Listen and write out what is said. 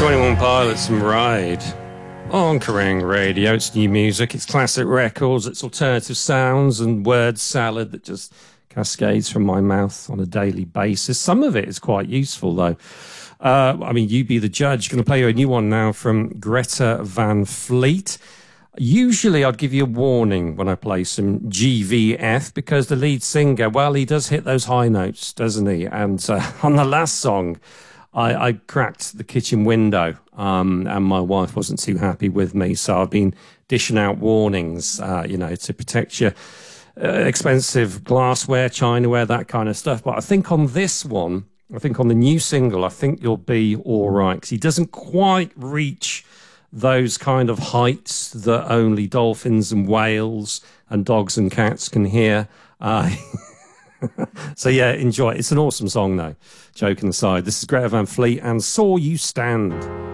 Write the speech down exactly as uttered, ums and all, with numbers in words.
twenty-one Pilots and Ride on Kerrang Radio. It's new music, it's classic records, it's alternative sounds and word salad that just cascades from my mouth on a daily basis. Some of it is quite useful, though. Uh, I mean, you be the judge. Going to play you a new one now from Greta Van Fleet. Usually I'd give you a warning when I play some G V F because the lead singer, well, he does hit those high notes, doesn't he? And uh, on the last song, I, I cracked the kitchen window um, and my wife wasn't too happy with me. So I've been dishing out warnings, uh, you know, to protect your uh, expensive glassware, chinaware, that kind of stuff. But I think on this one, I think on the new single, I think you'll be all right because he doesn't quite reach those kind of heights that only dolphins and whales and dogs and cats can hear. Uh, so yeah, enjoy. It's an awesome song though. Joking aside, this is Greta Van Fleet and Saw You Stand.